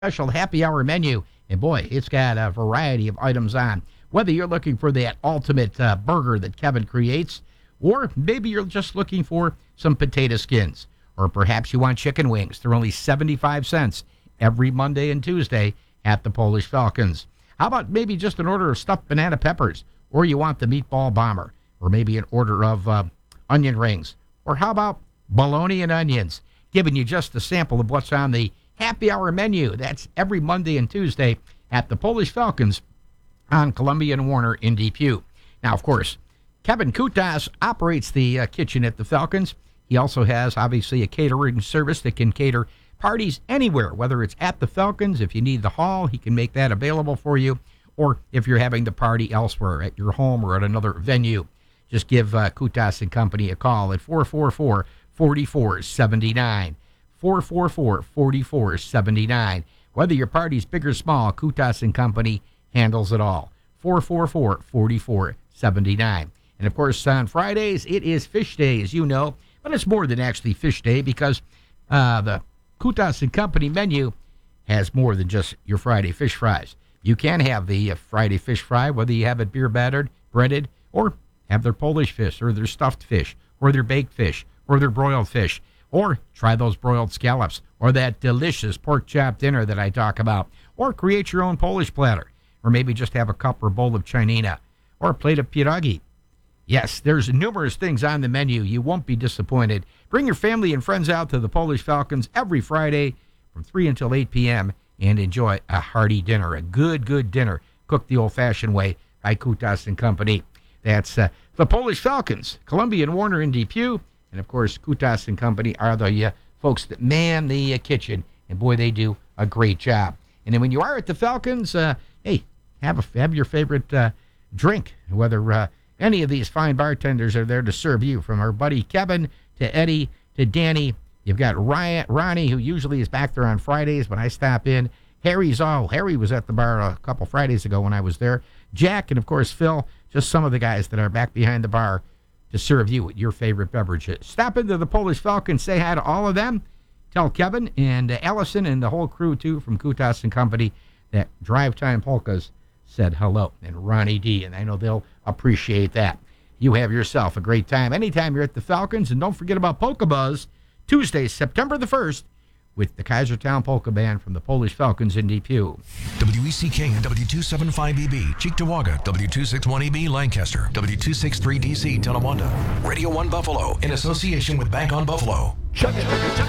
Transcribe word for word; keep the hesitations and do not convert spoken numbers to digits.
special happy hour menu. And boy, it's got a variety of items on. Whether you're looking for that ultimate uh, burger that Kevin creates, or maybe you're just looking for some potato skins, or perhaps you want chicken wings. They're only seventy-five cents every Monday and Tuesday at the Polish Falcons. How about maybe just an order of stuffed banana peppers, or you want the meatball bomber, or maybe an order of uh, onion rings, or how about bologna and onions? Giving you just a sample of what's on the happy hour menu. That's every Monday and Tuesday at the Polish Falcons on Columbia and Warner in Depew. Now, of course, Kevin Kutas operates the uh, kitchen at the Falcons. He also has, obviously, a catering service that can cater parties anywhere, whether it's at the Falcons. If you need the hall, he can make that available for you. Or if you're having the party elsewhere, at your home or at another venue, just give uh, Kutas and Company a call at four four four, four four seven nine. four four four, four four seven nine. Whether your party's big or small, Kutas and Company handles it all. four four four, four four seven nine. And, of course, on Fridays, it is Fish Day, as you know. But it's more than actually Fish Day, because uh, the Kutas and Company menu has more than just your Friday fish fries. You can have the uh, Friday fish fry, whether you have it beer battered, breaded, or have their Polish fish, or their stuffed fish, or their baked fish, or their broiled fish. Or try those broiled scallops, or that delicious pork chop dinner that I talk about. Or create your own Polish platter. Or maybe just have a cup or bowl of chinina, or a plate of pierogi. Yes, there's numerous things on the menu. You won't be disappointed. Bring your family and friends out to the Polish Falcons every Friday from three until eight p.m. and enjoy a hearty dinner, a good, good dinner, cooked the old-fashioned way by Kutas and Company. That's uh, the Polish Falcons, Columbia and Warner in Depew. And, of course, Kutas and Company are the uh, folks that man the uh, kitchen. And, boy, they do a great job. And then when you are at the Falcons, uh, hey, have a, have your favorite uh, drink, whether uh, any of these fine bartenders are there to serve you, from our buddy Kevin to Eddie to Danny. You've got Ryan, Ronnie, who usually is back there on Fridays when I stop in. Harry's all. Harry was at the bar a couple Fridays ago when I was there. Jack and, of course, Phil, just some of the guys that are back behind the bar to serve you with your favorite beverages. Stop into the Polish Falcon, say hi to all of them. Tell Kevin and uh, Allison and the whole crew, too, from Kutas and Company, that Drive Time Polkas said hello, and Ronnie D, and I know they'll appreciate that. You have yourself a great time anytime you're at the Falcons, and don't forget about Polka Buzz, Tuesday, September the first, with the Kaisertown Polka Band from the Polish Falcons in Depew. W E C K and W two seventy-five E B, Cheektowaga, W two sixty-one E B, Lancaster, W two sixty-three D C, Tonawanda. Radio one Buffalo, in association with Bank on Buffalo. Chugga, chugga, chugga.